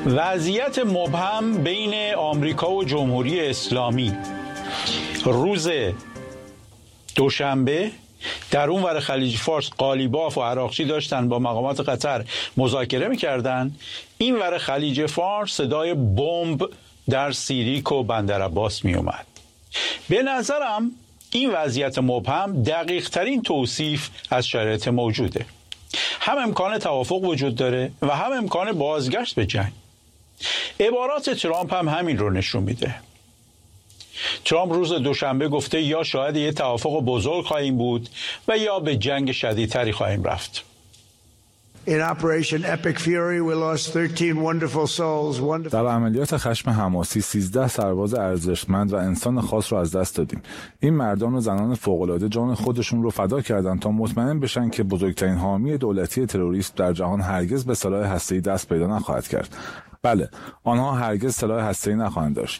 وضعیت مبهم بین آمریکا و جمهوری اسلامی روز دوشنبه در اون ور خلیج فارس قالیباف و عراقچی داشتن با مقامات قطر مذاکره می‌کردن. این ور خلیج فارس صدای بمب در سیریک و بندر عباس میومد. به نظرم این وضعیت مبهم دقیق ترین توصیف از شرایط موجوده. هم امکان توافق وجود داره و هم امکان بازگشت به جنگ. عبارات ترامپ هم همین رو نشون میده. ترامپ روز دوشنبه گفته یا شاید یه توافق بزرگ خواهیم بود و یا به جنگ شدیدتری خواهیم رفت. در عملیات خشم حماسی 13 سرباز ارزشمند و انسان خاص رو از دست دادیم. این مردان و زنان فوق‌العاده جان خودشون رو فدا کردند تا مطمئن بشن که بزرگترین حامی دولتی تروریسم در جهان هرگز به سلاح هسته‌ای دست پیدا نخواهد کرد. بله، آنها هرگز سلاح هسته‌ای نخواهند داشت.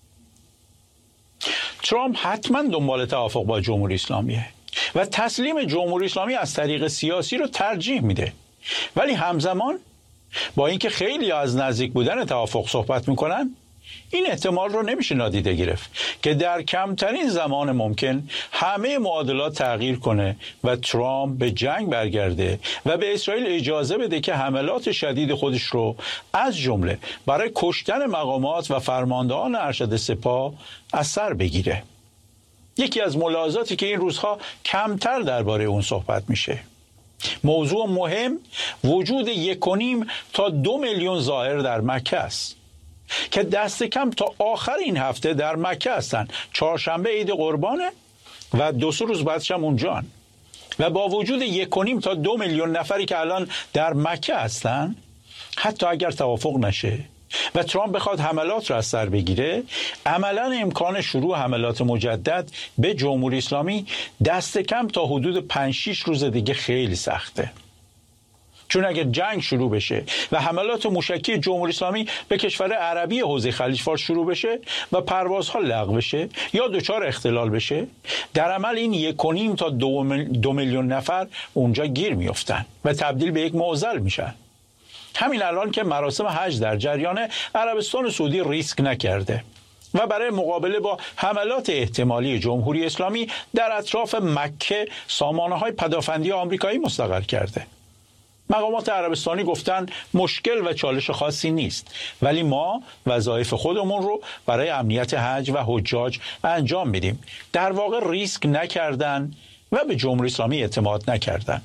ترامپ حتما دنبال توافق با جمهوری اسلامیه و تسلیم جمهوری اسلامی از طریق سیاسی رو ترجیح میده، ولی همزمان با اینکه خیلی از نزدیک بودن توافق صحبت میکنن، این احتمال رو نمیشه نادیده گرفت که در کمترین زمان ممکن همه معادلات تغییر کنه و ترامپ به جنگ برگرده و به اسرائیل اجازه بده که حملات شدید خودش رو از جمله برای کشتن مقامات و فرماندهان ارشد سپاه از سر بگیره. یکی از ملاحظاتی که این روزها کمتر درباره اون صحبت میشه، موضوع مهم وجود 1.5 تا 2 میلیون زائر در مکه است که دست کم تا آخر این هفته در مکه هستن. چهارشنبه عید قربانه و 2-3 روز بعدش هم اونجان و با وجود 1.5 تا 2 میلیون نفری که الان در مکه هستن، حتی اگر توافق نشه و ترامپ بخواد حملات را از سر بگیره، عملاً امکان شروع حملات مجدد به جمهوری اسلامی دست کم تا حدود 5-6 روز دیگه خیلی سخته. چون اگر جنگ شروع بشه و حملات موشکی جمهوری اسلامی به کشور عربی حوزه خلیج فارس شروع بشه و پروازها لغو بشه یا دچار اختلال بشه، در عمل این 1.5 تا 2 میلیون نفر اونجا گیر میافتن و تبدیل به یک معضل میشن. همین الان که مراسم حج در جریان، عربستان سعودی ریسک نکرده و برای مقابله با حملات احتمالی جمهوری اسلامی در اطراف مکه سامانه‌های پدافندی آمریکایی مستقر کرده. مقامات عربستانی گفتن مشکل و چالش خاصی نیست، ولی ما وظایف خودمون رو برای امنیت حج و حجاج انجام میدیم. در واقع ریسک نکردن و به جمهوری اسلامی اعتماد نکردن.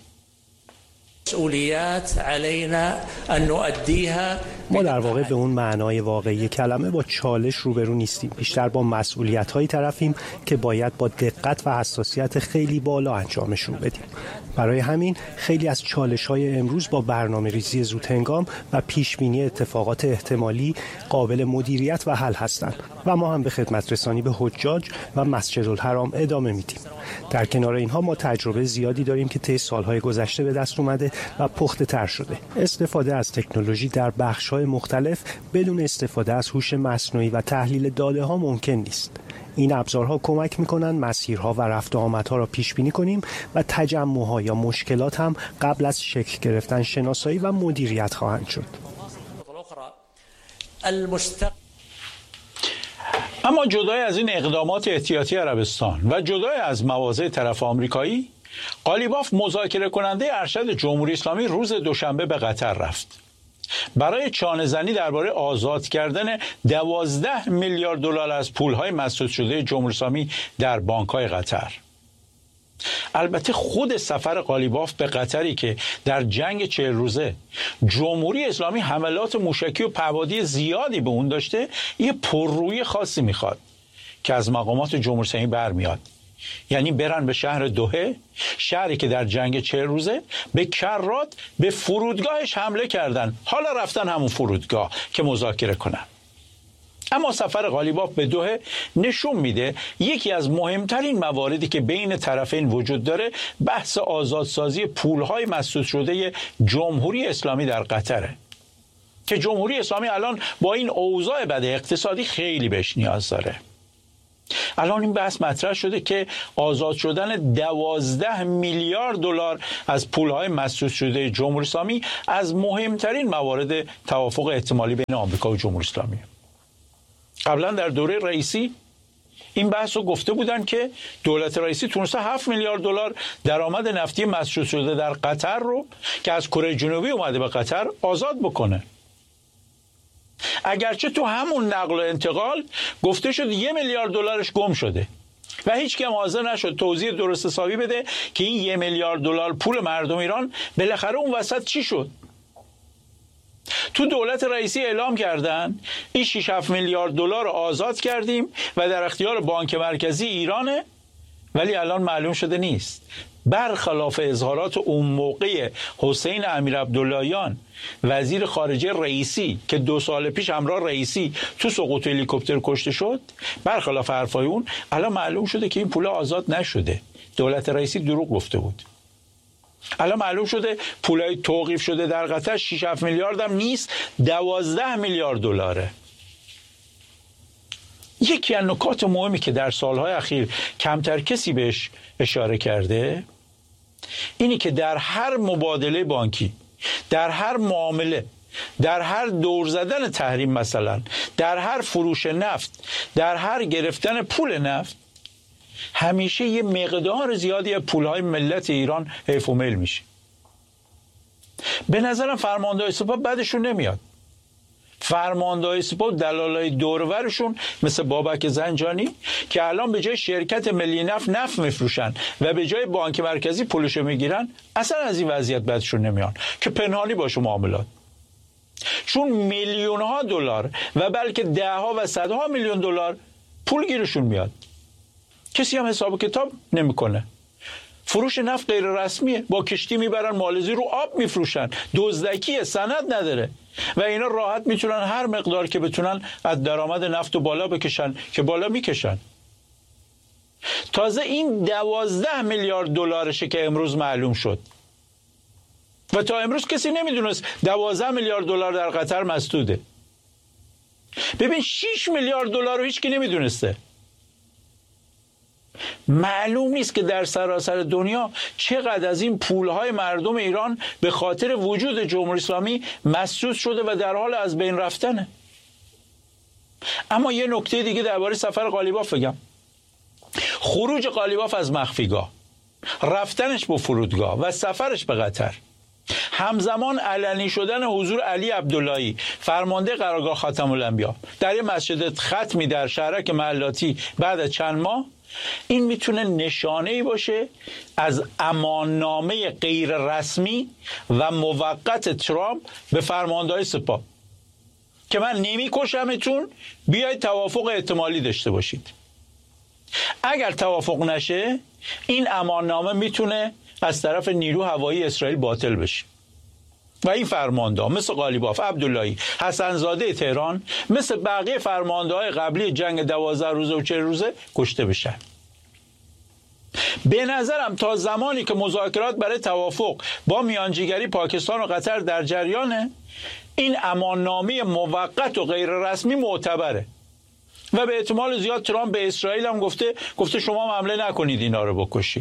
ما در واقع به اون معنای واقعی کلمه با چالش روبرو نیستیم، بیشتر با مسئولیت‌هایی طرفیم که باید با دقت و حساسیت خیلی بالا انجامشون بدیم. برای همین خیلی از چالش‌های امروز با برنامه‌ریزی زودهنگام و پیشبینی اتفاقات احتمالی قابل مدیریت و حل هستند و ما هم به خدمت رسانی به حجاج و مسجدالحرام ادامه میدیم. در کنار اینها ما تجربه زیادی داریم که طی سالهای گذشته به دست اومده و پخته تر شده. استفاده از تکنولوژی در بخش‌های مختلف بدون استفاده از هوش مصنوعی و تحلیل داده‌ها ممکن نیست. این ابزارها کمک می‌کنند مسیرها و رفت و آمدها را پیش بینی کنیم و تجمع‌ها یا مشکلات هم قبل از شکل گرفتن شناسایی و مدیریت خواهند شد. اما جدای از این اقدامات احتیاطی عربستان و جدای از مواضع طرف آمریکایی، قالیباف مذاکره کننده ارشد جمهوری اسلامی روز دوشنبه به قطر رفت برای چانه‌زنی درباره آزاد کردن 12 میلیارد دلار از پول‌های مسدود شده جمهوری اسلامی در بانک‌های قطر. البته خود سفر قالیباف به قطری که در جنگ 40 روزه جمهوری اسلامی حملات موشکی و پهپادی زیادی به اون داشته، یه پررویی خاصی میخواد که از مقامات جمهوری اسلامی برمیاد. یعنی برن به شهر دوحه، شهری که در جنگ 40 روزه به کرات به فرودگاهش حمله کردن، حالا رفتن همون فرودگاه که مذاکره کنن. اما سفر قالیباف به دوحه نشون میده یکی از مهمترین مواردی که بین طرفین وجود داره بحث آزادسازی پولهای مسدود شده جمهوری اسلامی در قطره که جمهوری اسلامی الان با این اوضاع بد اقتصادی خیلی بهش نیاز داره. الان این بحث مطرح شده که آزاد شدن 12 میلیارد دلار از پولهای مسدود شده جمهوری اسلامی از مهمترین موارد توافق احتمالی بین آمریکا و جمهوری اسلامی. قبلا در دوره رئیسی این بحث رو گفته بودن که دولت رئیسی تونسته 7 میلیارد دلار درآمد نفتی مسدود شده در قطر رو که از کره جنوبی اومده به قطر آزاد بکنه. اگرچه تو همون نقل و انتقال گفته شد 1 میلیارد دلارش گم شده و هیچ کم حاضر نشد توضیح درست حسابی بده که این 1 میلیارد دلار پول مردم ایران بالاخره اون وسط چی شد. تو دولت رئیسی اعلام کردن این 6-7 میلیارد دلار آزاد کردیم و در اختیار بانک مرکزی ایرانه، ولی الان معلوم شده نیست. برخلاف اظهارات اون موقع حسین امیرعبداللهیان وزیر خارجه رئیسی که 2 سال پیش همراه رئیسی تو سقوط هلیکوپتر کشته شد، برخلاف حرفای اون الان معلوم شده که این پول آزاد نشده. دولت رئیسی دروغ گفته بود. الان معلوم شده پولای توقیف شده در قطر 6-7 میلیارد هم نیست، 12 میلیارد دلاره. یکی از نکات مهمی که در سالهای اخیر کمتر کسی بهش اشاره کرده اینی که در هر مبادله بانکی، در هر معامله، در هر دور زدن تحریم، مثلا در هر فروش نفت، در هر گرفتن پول نفت، همیشه یه مقدار زیادی از پولهای ملت ایران حیف و میل میشه. به نظرم فرماندهای سپاه بعدشون نمیاد. فرماندهای سپاه و دلالای دورورشون مثل بابک زنجانی که الان به جای شرکت ملی نفت میفروشن و به جای بانک مرکزی پولشو میگیرن، اصلا از این وضعیت بعدشون نمیان که پنهانی باشه معاملات. چون میلیون ها دلار و بلکه 10 ها و 100 ها میلیون دلار پول گیرشون میاد. کسی هم حساب کتاب نمیکنه. فروش نفت غیر رسمیه، با کشتی میبرن مالزی رو آب میفروشن، دزدکی، سند نداره و اینا راحت میتونن هر مقدار که بتونن از درآمد نفت رو بالا بکشن که بالا میکشن. تازه این 12 میلیارد دلارشه که امروز معلوم شد و تا امروز کسی نمیدونست 12 میلیارد دلار در قطر مسدوده. ببین 6 میلیارد دلار رو هیچکی نمیدونسته. معلوم نیست که در سراسر دنیا چقدر از این پولهای مردم ایران به خاطر وجود جمهوری اسلامی مسدود شده و در حال از بین رفتنه. اما یه نکته دیگه درباره سفر قالیباف بگم. خروج قالیباف از مخفیگاه، رفتنش به فرودگاه و سفرش به قطر، همزمان علنی شدن حضور علی عبداللهی فرمانده قرارگاه خاتم الانبیا در یه مسجد ختمی در شهرک محلاتی بعد از چند ماه، این میتونه نشانه‌ای باشه از اماننامه غیر رسمی و موقت ترامپ به فرماندهای سپاه که من نمیکشمتون، بیاید توافق احتمالی داشته باشید. اگر توافق نشه این اماننامه میتونه از طرف نیرو هوایی اسرائیل باطل بشه و این فرمانده مثل قالیباف، عبداللهی، حسنزاده تهران، مثل بقیه فرمانده‌های قبلی جنگ 12 روزه و 40 روزه کشته بشن. به نظرم تا زمانی که مذاکرات برای توافق با میانجیگری پاکستان و قطر در جریانه، این اماننامه موقت و غیر رسمی معتبره و به احتمال زیاد ترامپ به اسرائیل هم گفته شما حمله نکنید اینا رو بکشید،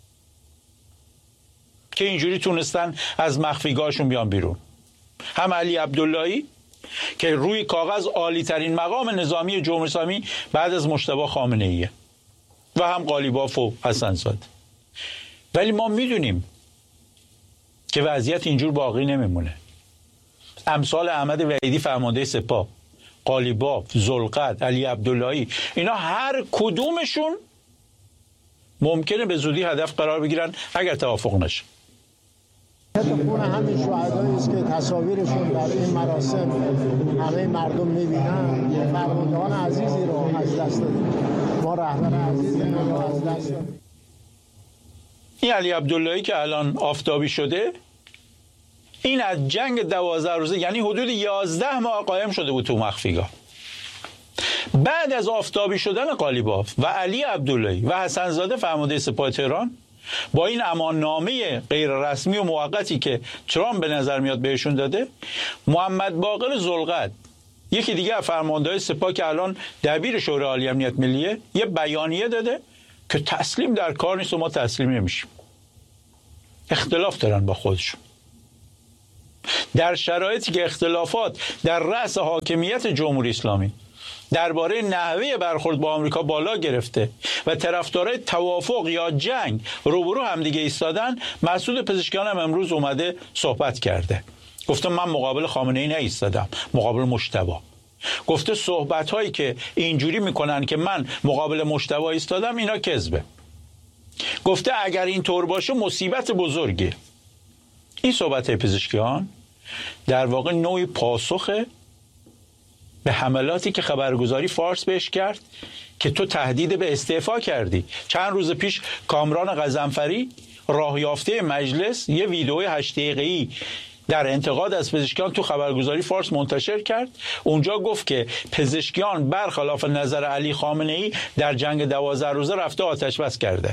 که اینجوری تونستن از مخفیگاهشون بیان بیرون. هم علی عبداللهی که روی کاغذ عالی ترین مقام نظامی جمهوری اسلامی بعد از مجتبی خامنه‌ایه و هم قالیباف و حسنزاده. ولی ما میدونیم که وضعیت اینجور باقی نمیمونه. امثال احمد وحیدی فرمانده سپاه، قالیباف، ذوالقرد، علی عبداللهی، اینا هر کدومشون ممکنه به زودی هدف قرار بگیرن اگر توافق نشه. خون همین شهدایی است که تصاویرشون در این مراسم همه مردم می‌بینن. فرماندهان عزیزی رو از دست دادیم، ما رهبر عزیزی رو از دست دادیم. این علی عبداللهی که الان آفتابی شده، این از جنگ 12 روزه یعنی حدود 11 ماه قایم شده بود تو مخفیگاه. بعد از آفتابی شدن قالیباف و علی عبداللهی و حسنزاده فرمانده سپاه تهران با این اماننامه غیر رسمی و موقتی که ترامپ به نظر میاد بهشون داده، محمد باقر ذوالقرد یکی دیگه از فرمانده‌های سپاه که الان دبیر شورای عالی امنیت ملیه یه بیانیه داده که تسلیم در کار نیست و ما تسلیم نمیشیم. اختلاف دارن با خودشون. در شرایطی که اختلافات در رأس حاکمیت جمهوری اسلامی درباره نحوه برخورد با آمریکا بالا گرفته و طرفدارای توافق یا جنگ روبرو هم دیگه ایستادن، مسعود پزشکیان هم امروز اومده صحبت کرده. گفته من مقابل خامنه‌ای نایستادم، مقابل مجتبی. گفته صحبت‌هایی که اینجوری میکنن که من مقابل مجتبی ایستادم اینا کذبه. گفته اگر این طور باشه مصیبت بزرگه. این صحبت پزشکیان در واقع نوعی پاسخه به حملاتی که خبرگزاری فارس بهش کرد که تو تهدید به استعفا کردی. چند روز پیش کامران غضنفری راه یافته مجلس یه ویدئوی 8 دقیقه‌ای در انتقاد از پزشکیان تو خبرگزاری فارس منتشر کرد. اونجا گفت که پزشکیان برخلاف نظر علی خامنه‌ای در جنگ 12 روزه رفته آتش بس کرده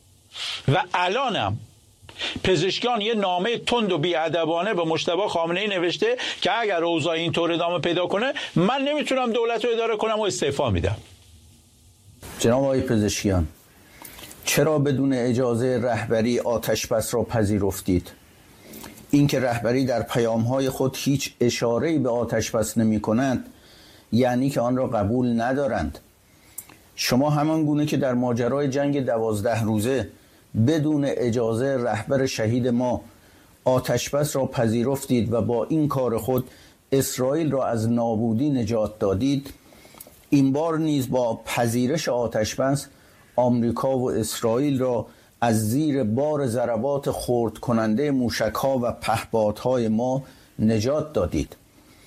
و الانم پزشکیان یه نامه تند و بی‌ادبانه به مجتبی خامنه‌ای نوشته که اگر اوضاع اینطور ادامه پیدا کنه من نمیتونم دولت رو اداره کنم و استعفا میدم. جناب آقای پزشکیان، چرا بدون اجازه رهبری آتش‌بس را پذیرفتید؟ اینکه رهبری در پیام‌های خود هیچ اشاره‌ای به آتش‌بس نمی‌کنند یعنی که آن را قبول ندارند. شما همان گونه که در ماجرای جنگ 12 روزه بدون اجازه رهبر شهید ما آتش‌بس را پذیرفتید و با این کار خود اسرائیل را از نابودی نجات دادید، این بار نیز با پذیرش آتش‌بس آمریکا و اسرائیل را از زیر بار ضربات خرد کننده موشک‌ها و پهپادهای ما نجات دادید.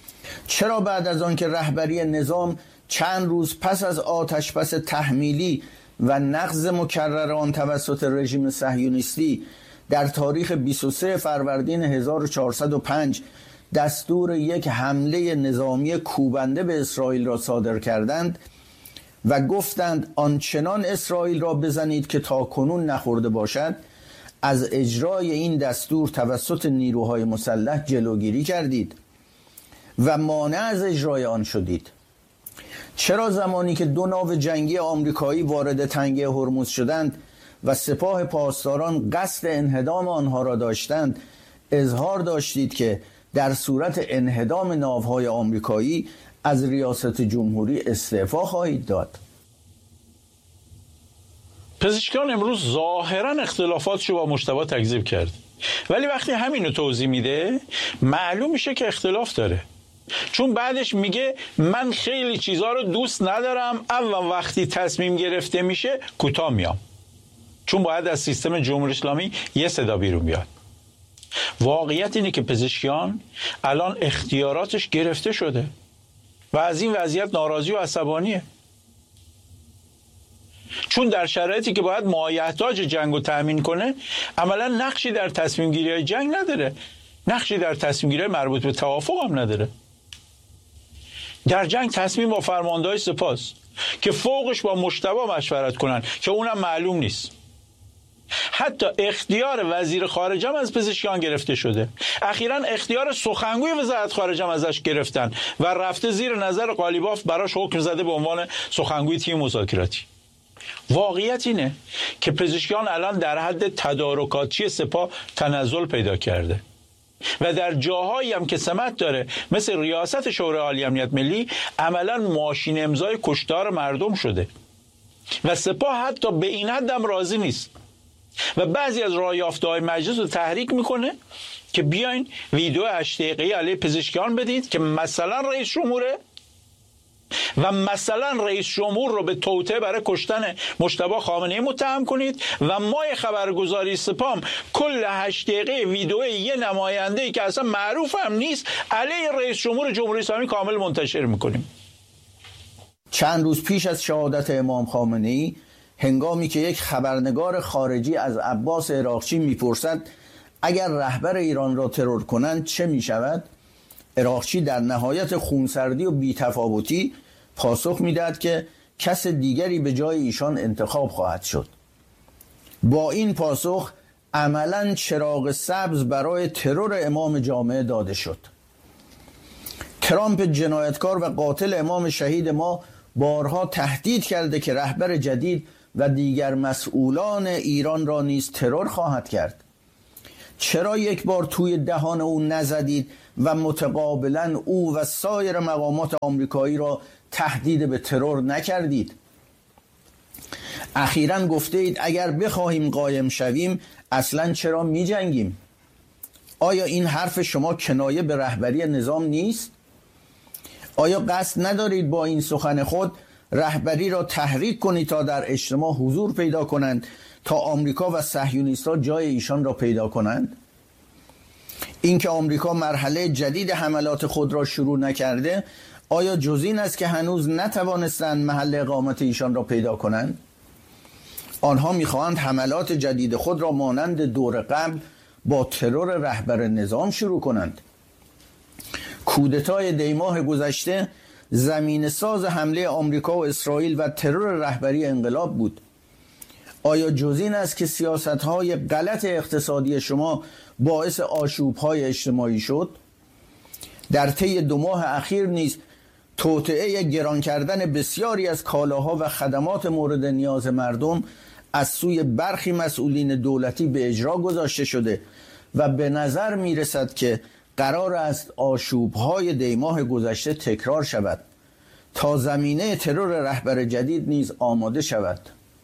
چرا بعد از آن که رهبری نظام چند روز پس از آتش‌بس تحمیلی و نقض مکرر آن توسط رژیم صهیونیستی در تاریخ 23 فروردین 1405 دستور یک حمله نظامی کوبنده به اسرائیل را صادر کردند و گفتند آنچنان اسرائیل را بزنید که تا کنون نخورده باشد، از اجرای این دستور توسط نیروهای مسلح جلوگیری کردید و مانع از اجرای آن شدید؟ چرا زمانی که 2 ناو جنگی آمریکایی وارد تنگه هرمز شدند و سپاه پاسداران قصد انهدام آنها را داشتند اظهار داشتید که در صورت انهدام ناوهای آمریکایی از ریاست جمهوری استعفا خواهید داد؟ پزشکیان امروز ظاهرا اختلافاتشو با مجتبی تکذیب کرد، ولی وقتی همینو توضیح میده معلوم میشه که اختلاف داره. چون بعدش میگه من خیلی چیزها رو دوست ندارم، اما وقتی تصمیم گرفته میشه کوتاه میام، چون باید از سیستم جمهوری اسلامی یه صدا بیرون بیاد. واقعیت اینه که پزشکیان الان اختیاراتش گرفته شده و از این وضعیت ناراضی و عصبانیه، چون در شرایطی که باید مایحتاج جنگ رو تأمین کنه عملا نقشی در تصمیم گیری جنگ نداره، نقشی در تصمیم گیری مربوط به توافق هم نداره. در جنگ تصمیم با فرمانده‌های سپاس که فوقش با مجتبی مشورت کنن که اونم معلوم نیست. حتی اختیار وزیر خارجه هم از پزشکیان گرفته شده. اخیراً اختیار سخنگوی وزارت خارجه هم ازش گرفتن و رفته زیر نظر قالیباف براش حکم زده به عنوان سخنگوی تیم مذاکراتی. واقعیت اینه که پزشکیان الان در حد تدارکاتی سپاه تنزل پیدا کرده و در جاهایی هم که سمت داره مثل ریاست شورای عالی امنیت ملی عملا ماشین امضای کشتار مردم شده و سپاه حتی به این حد هم راضی نیست و بعضی از راه یافته‌های مجلس رو تحریک میکنه که بیاین ویدیو 8 دقیقه‌ای علیه پزشکیان بدید که مثلا رئیس جمهوره و مثلا رئیس جمهور رو به توطئه برای کشتن مجتبی خامنه‌ای متهم کنید و ما خبرگزاری سپام کل 8 دقیقه ویدیو یه نماینده‌ای که اصلا معروف هم نیست علیه رئیس جمهور جمهوری اسلامی کامل منتشر میکنیم. چند روز پیش از شهادت امام خامنه‌ای، هنگامی که یک خبرنگار خارجی از عباس عراقچی میپرسد اگر رهبر ایران را ترور کنند چه میشود، عراقچی در نهایت خونسردی و بی‌تفاوتی پاسخ میدهد که کس دیگری به جای ایشان انتخاب خواهد شد. با این پاسخ عملاً چراغ سبز برای ترور امام جامعه داده شد. ترامپ جنایتکار و قاتل امام شهید ما بارها تهدید کرده که رهبر جدید و دیگر مسئولان ایران را نیز ترور خواهد کرد. چرا یک بار توی دهان او نزدید و متقابلا او و سایر مقامات آمریکایی را تهدید به ترور نکردید؟ اخیراً گفته اید اگر بخواهیم قایم شویم اصلاً چرا می جنگیم؟ آیا این حرف شما کنایه به رهبری نظام نیست؟ آیا قصد ندارید با این سخن خود رهبری را تحریک کنید تا در اجتماع حضور پیدا کنند تا آمریکا و صهیونیست‌ها جای ایشان را پیدا کنند؟ اینکه آمریکا مرحله جدید حملات خود را شروع نکرده آیا جز این است که هنوز نتوانستند محل اقامت ایشان را پیدا کنند؟ آنها می‌خواهند حملات جدید خود را مانند دور قبل با ترور رهبر نظام شروع کنند. کودتای دیماه گذشته زمین ساز حمله آمریکا و اسرائیل و ترور رهبری انقلاب بود. آیا جز این است که سیاست‌های غلط اقتصادی شما باعث آشوب‌های اجتماعی شد؟ در طی 2 ماه اخیر نیز توطئه گران کردن بسیاری از کالاها و خدمات مورد نیاز مردم از سوی برخی مسئولین دولتی به اجرا گذاشته شده و به نظر می رسد که قرار است آشوب‌های دیماه گذشته تکرار شود تا زمینه ترور رهبر جدید نیز آماده شود.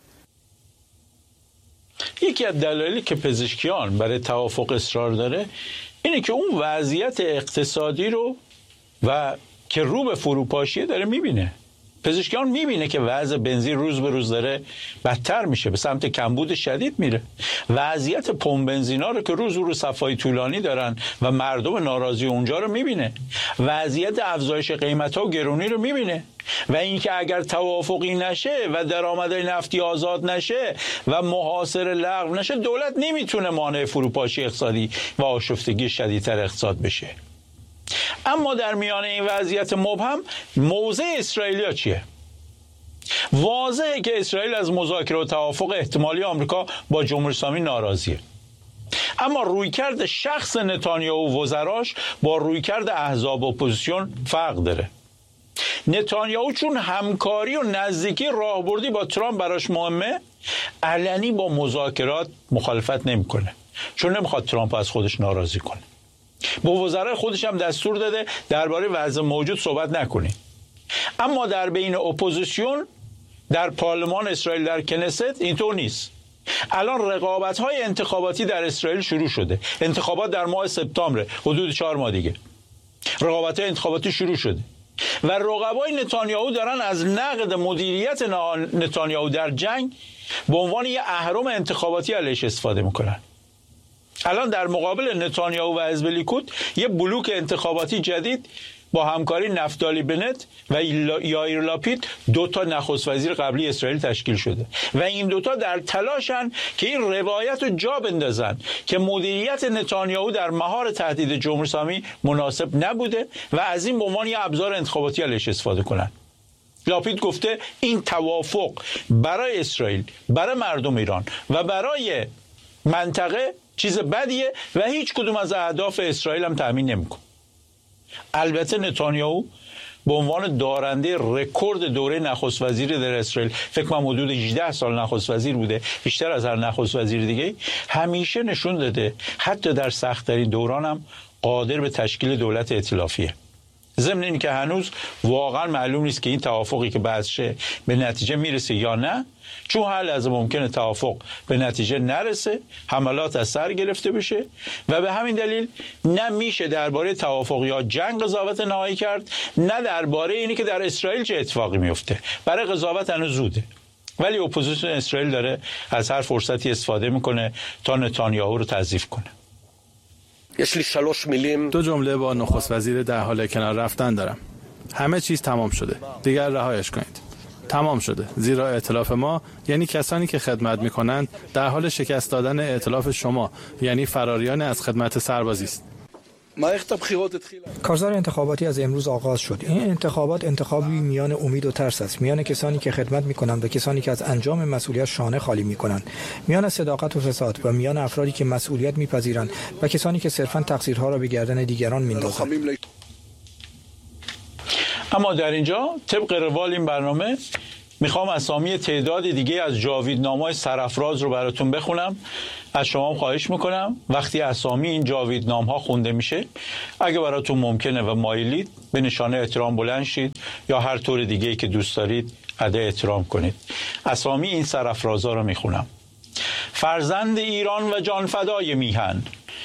یکی از دلایلی که پزشکیان برای توافق اصرار داره اینه که اون وضعیت اقتصادی رو و که رو به فروپاشیه داره میبینه. پزشکیان میبینه که وضع بنزین روز به روز داره بدتر میشه، به سمت کمبود شدید میره. وضعیت پمپ بنزینا رو که روز به روز صفای طولانی دارن و مردم ناراضی اونجا رو میبینه. وضعیت افزایش قیمت‌ها و گرونی رو میبینه. و اینکه اگر توافقی نشه و درآمدهای نفتی آزاد نشه و محاصره لغو نشه، دولت نمیتونه مانع فروپاشی اقتصادی و آشفتگی شدیدتر اقتصاد بشه. اما در میان این وضعیت مبهم موضع اسرائیلیا چیه؟ واضحه که اسرائیل از مذاکره و توافق احتمالی آمریکا با جمهوری اسلامی ناراضیه. اما رویکرد شخص نتانیاهو و وزراش با رویکرد احزاب اپوزیسیون فرق داره. نتانیاهو چون همکاری و نزدیکی راهبردی با ترامپ براش مهمه، علنی با مذاکرات مخالفت نمیکنه، چون نمیخواد ترامپ از خودش ناراضی کنه. با وزرای خودش هم دستور داده درباره وضع موجود صحبت نکنید. اما در بین اپوزیسیون در پارلمان اسرائیل در کنست اینطور نیست. الان رقابت‌های انتخاباتی در اسرائیل شروع شده. انتخابات در ماه سپتامبر، حدود 4 ماه دیگه رقابت‌های انتخاباتی شروع شده و رقبای نتانیاهو دارن از نقد مدیریت نتانیاهو در جنگ به عنوان یه اهرم انتخاباتی علیش استفاده میکنن. الان در مقابل نتانیاهو و حزب لیکود یه بلوک انتخاباتی جدید با همکاری نفتالی بنت و یائیر لاپید 2 تا نخست وزیر قبلی اسرائیل تشکیل شده و این 2 تا در تلاشن که این روایت رو جا بندازن که مدیریت نتانیاهو در مهار تهدید جمهوری اسلامی مناسب نبوده و از این به عنوان یه ابزار انتخاباتی علیش استفاده کنن. لاپید گفته این توافق برای اسرائیل، برای مردم ایران و برای منطقه چیز بدیه و هیچ کدوم از اهداف اسرائیل هم تأمین نمی‌کنه. البته نتانیاهو به عنوان دارنده رکورد دوره نخست وزیری در اسرائیل، فکر کنم حدود 18 سال نخست وزیر بوده، بیشتر از هر نخست وزیر دیگه، همیشه نشون داده حتی در سخت‌ترین دوران هم قادر به تشکیل دولت ائتلافیه. ضمن این که هنوز واقعا معلوم نیست که این توافقی که بعدشه به نتیجه میرسه یا نه، چون هر لحظه ممکنه توافق به نتیجه نرسه، حملات از سر گرفته بشه و به همین دلیل نه میشه درباره توافق یا جنگ قضاوت نهایی کرد، نه درباره اینی که در اسرائیل چه اتفاقی میفته. برای قضاوت هنوز زوده. ولی اپوزیسیون اسرائیل داره از هر فرصتی استفاده میکنه تا نتانیاهو رو تضعیف کنه. 2 جمله با نخست وزیر در حال کنار رفتن دارم. همه چیز تمام شده. دیگر رهایش کنید. تمام شده. زیرا ائتلاف ما یعنی کسانی که خدمت می‌کنند در حال شکست دادن ائتلاف شما، یعنی فراریان از خدمت سربازی است. کارزار انتخاباتی از امروز آغاز شد. این انتخابات انتخابی میان امید و ترس است، میان کسانی که خدمت می‌کنند و کسانی که از انجام مسئولیت شانه خالی می‌کنند، میان صداقت و فساد و میان افرادی که مسئولیت می‌پذیرند و کسانی که صرفاً تقصیرها را به گردن دیگران می‌اندازند. اما در اینجا طبق روال این برنامه میخوام اسامی تعداد دیگه از جاویدنامه‌های سرافراز رو براتون بخونم. از شما خواهش میکنم وقتی اسامی این جاویدنامه‌ها خونده میشه، اگه براتون ممکنه و مایلید به نشانه احترام بلند شید یا هر طور دیگه‌ای که دوست دارید ادای احترام کنید. اسامی این سرافرازها رو میخونم. فرزند ایران و جانفدای میهن،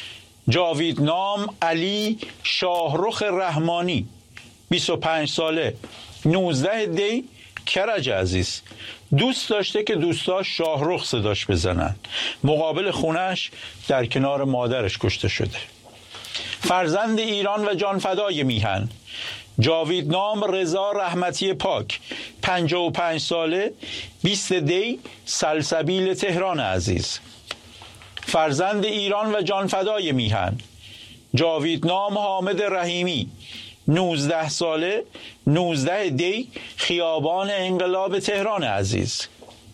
جاویدنام علی شاهرخ رحمانی، 25 ساله، 19 دی، کرج عزیز. دوست داشته که دوستاش شاهرخ صداش بزنن. مقابل خونش در کنار مادرش کشته شده. فرزند ایران و جانفدای میهن، جاویدنام رضا رحمتی پاک، 55 ساله، 20 دی، سلسبیل تهران عزیز. فرزند ایران و جانفدای میهن، جاویدنام حامد رحیمی، 19 ساله، 19 دی، خیابان انقلاب تهران عزیز.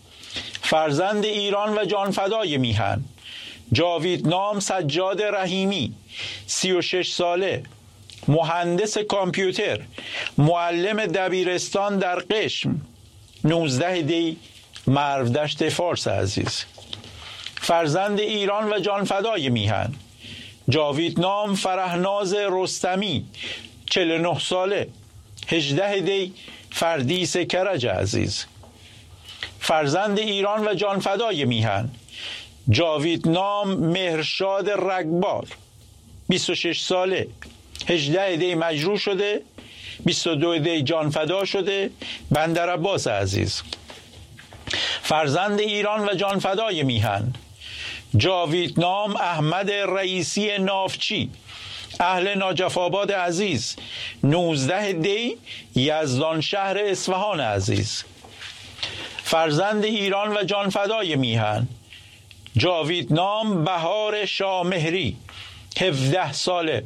فرزند ایران و جانفدای میهن، جاویدنام سجاد رحیمی، 36 ساله، مهندس کامپیوتر، معلم دبیرستان در قشم، 19 دی، مرودشت فارس عزیز. فرزند ایران و جانفدای میهن، جاویدنام فرهناز رستمی، 49 ساله، 18 دی، فردیس کرج عزیز. فرزند ایران و جانفدای میهن، جاویدنام مهرشاد رگبار، 26 ساله، 18 دی مجروح شده، 22 دی جانفدا شده، بندرعباس عزیز. فرزند ایران و جانفدای میهن، جاویدنام احمد رئیسی نافچی، اهل ناجف‌آباد عزیز، 19 دی، یزدان شهر اصفهان عزیز. فرزند ایران و جانفدای میهن، جاویدنام بهار شامهری، 17 ساله،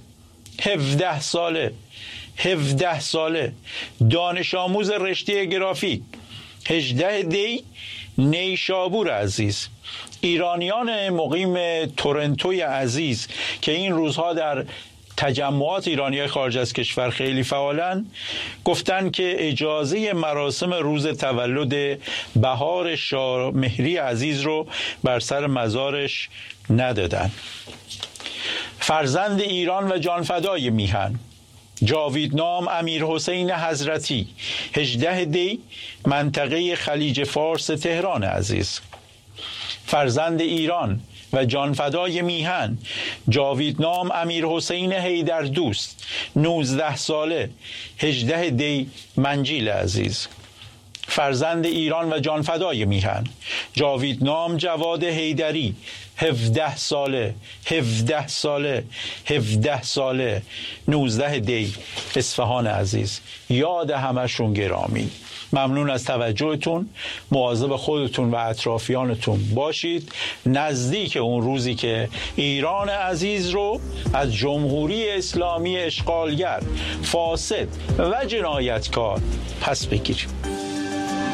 17 ساله، دانش آموز رشته گرافیک، 18 دی، نیشابور عزیز. ایرانیان مقیم تورنتوی عزیز که این روزها در تجمعات ایرانی خارج از کشور خیلی فعالن، گفتن که اجازه مراسم روز تولد بهار شامهری عزیز رو بر سر مزارش ندادن. فرزند ایران و جانفدای میهن، جاویدنام امیر حسین حضرتی، 18 دی، منطقه خلیج فارس تهران عزیز. فرزند ایران و جانفدای میهن، جاویدنام امیر حسین حیدردوست، 19 ساله، 18 دی، منجیل عزیز. فرزند ایران و جانفدای میهن، جاویدنام جواد حیدری، 17 ساله، 19 دی، اصفهان عزیز. یاد همشون گرامی. ممنون از توجهتون. مواظب خودتون و اطرافیانتون باشید. نزدیک اون روزی که ایران عزیز رو از جمهوری اسلامی اشغالگر، فاسد و جنایتکار پس بگیریم.